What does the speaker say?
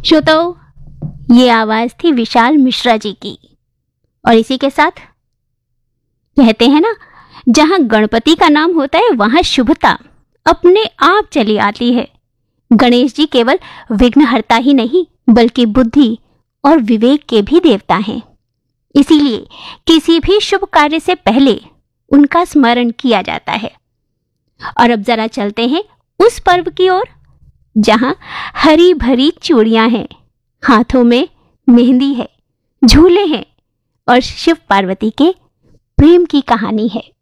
श्रोताओ, ये आवाज थी विशाल मिश्रा जी की। और इसी के साथ कहते हैं ना, जहां गणपति का नाम होता है वहां शुभता अपने आप चली आती है। गणेश जी केवल विघ्नहर्ता ही नहीं बल्कि बुद्धि और विवेक के भी देवता हैं। इसीलिए किसी भी शुभ कार्य से पहले उनका स्मरण किया जाता है। और अब जरा चलते हैं उस पर्व की ओर जहां हरी भरी चूड़ियां हैं, हाथों में मेहंदी है, झूले हैं और शिव पार्वती के प्रेम की कहानी है।